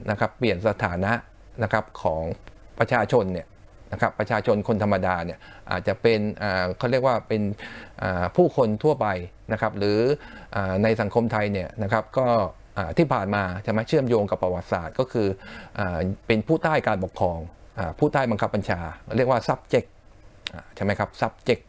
นะครับเปลี่ยนสถานะนะครับของประชาชนเนี่ยนะครับประชาชนคนธรรมดาเนี่ยอาจจะเป็นเขาเรียกว่าเป็นผู้คนทั่วไปนะครับหรือในสังคมไทยเนี่ยนะครับก็ที่ผ่านมาจะมาเชื่อมโยงกับประวัติศาสตร์ก็คือเป็นผู้ใต้การปกครองผู้ใต้บังคับบัญชาเรียกว่า subject ใช่ไหมครับ subject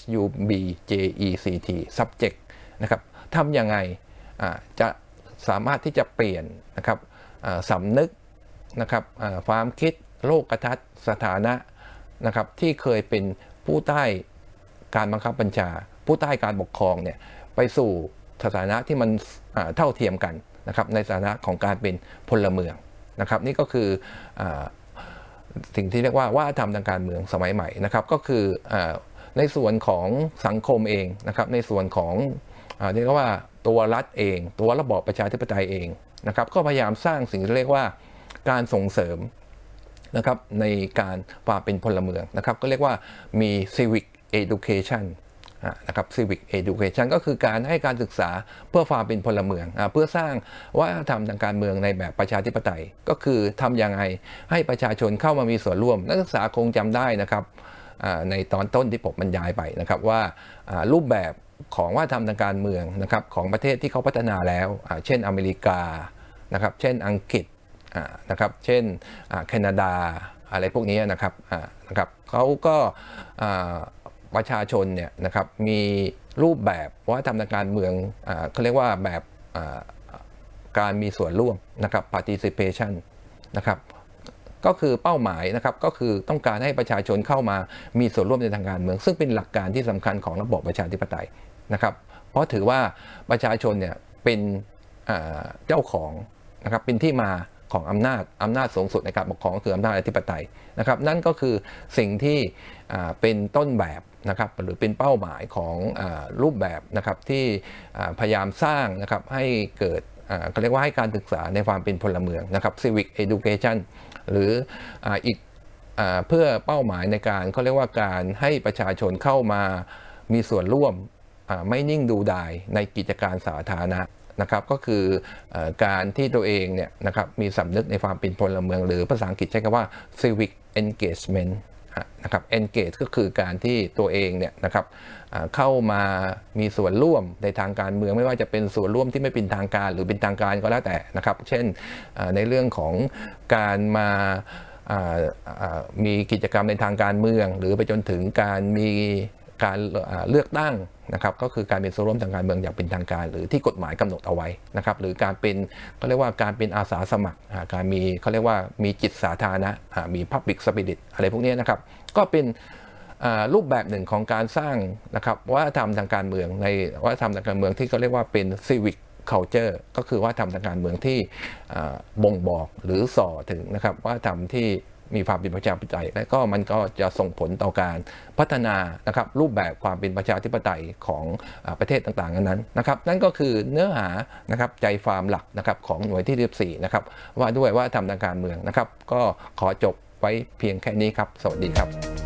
subject subject นะครับทำยังไงจะสามารถที่จะเปลี่ยนนะครับสำนึกนะครับความคิดโลกทัศน์สถานะนะครับที่เคยเป็นผู้ใต้การบังคับบัญชาผู้ใต้การปกครองเนี่ยไปสู่สถานะที่มันเท่าเทียมกันนะครับในสถานะของการเป็นพลเมืองนะครับนี่ก็คือสิ่งที่เรียกว่าวัฒนธรรมทางการเมืองสมัยใหม่นะครับก็คือในส่วนของสังคมเองนะครับในส่วนของเรียกว่าตัวรัฐเองตัวระบอบประชาธิปไตยเองนะครับก็พยายามสร้างสิ่งที่เรียกว่าการส่งเสริมนะครับในการความเป็นพลเมืองนะครับก็เรียกว่ามี civic education นะครับ civic education ก็คือการให้การศึกษาเพื่อความเป็นพลเมืองเพื่อสร้างวัฒนธรรมทางการเมืองในแบบประชาธิปไตยก็คือทำยังไงให้ประชาชนเข้ามามีส่วนร่วมนักศึกษาคงจำได้นะครับในตอนต้นที่ผมบรรยายไปนะครับว่ารูปแบบของวัฒนธรรมทางการเมืองนะครับของประเทศที่เขาพัฒนาแล้วเช่นอเมริกานะครับเช่นอังกฤษนะครับเช่นแคนาดาอะไรพวกนี้นะครับเขาก็ประชาชนเนี่ยนะครับมีรูปแบบวัฒนธรรมทางการเมืองเขาเรียกว่าแบบการมีส่วนร่วมนะครับ participation นะครับก็คือเป้าหมายนะครับก็คือต้องการให้ประชาชนเข้ามามีส่วนร่วมในทางการเมืองซึ่งเป็นหลักการที่สำคัญของระบบประชาธิปไตยนะครับเพราะถือว่าประชาชนเนี่ยเป็นเจ้าของนะครับเป็นที่มาของอำนาจสูงสุดในการปกครองคืออำนาจอธิปไตยนะครับนั่นก็คือสิ่งที่เป็นต้นแบบนะครับหรือเป็นเป้าหมายของรูปแบบนะครับที่พยายามสร้างนะครับให้เกิดเขาเรียกว่าให้การศึกษาในความเป็นพลเมืองนะครับ civic education หรืออีกเพื่อเป้าหมายในการเขาเรียกว่าการให้ประชาชนเข้ามามีส่วนร่วมไม่นิ่งดูดายในกิจการสาธารณะนะครับก็คือการที่ตัวเองเนี่ยนะครับมีสำนึกในความเป็นพลเมืองหรือภาษาอังกฤษใช้คำว่า civic engagement นะครับ engage ก็คือการที่ตัวเองเนี่ยนะครับเข้ามามีส่วนร่วมในทางการเมืองไม่ว่าจะเป็นส่วนร่วมที่ไม่เป็นทางการหรือเป็นทางการก็แล้วแต่นะครับเช่นในเรื่องของการมามีกิจกรรมในทางการเมืองหรือไปจนถึงการมีการเลือกตั้งนะครับก็คือการเป็นส่วนร่วมทางการเมืองอย่างเป็นทางการหรือที่กฎหมายกำหนดเอาไว้นะครับหรือการเป็นเขาเรียกว่าการเป็นอาสาสมัครการมีเขาเรียกว่ามีจิตสาธารณะมี Public Spirit อะไรพวกนี้นะครับก็เป็นรูปแบบหนึ่งของการสร้างนะครับวัฒนธรรมทางการเมืองในวัฒนธรรมทางการเมืองที่เขาเรียกว่าเป็น civic culture ก็คือวัฒนธรรมทางการเมืองที่บ่งบอกหรือส่อถึงนะครับวัฒนธรรมที่มีความเป็นประชาธิปไตยและก็มันก็จะส่งผลต่อการพัฒนานะครับรูปแบบความเป็นประชาธิปไตยของประเทศต่างๆนั้นนะครับนั่นก็คือเนื้อหานะครับใจความหลักนะครับของหน่วยที่14นะครับว่าด้วยว่าทำทางการเมืองนะครับก็ขอจบไว้เพียงแค่นี้ครับสวัสดีครับ